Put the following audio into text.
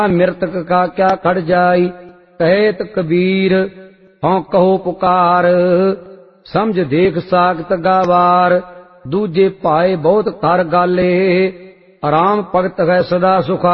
मृतक का क्या खड़ जाई, कहेत कबीर हों कहो पुकार। समझ देख सागत गावार, दूजे पाए बहुत कर गाले, आराम भगत है सदा सुखा।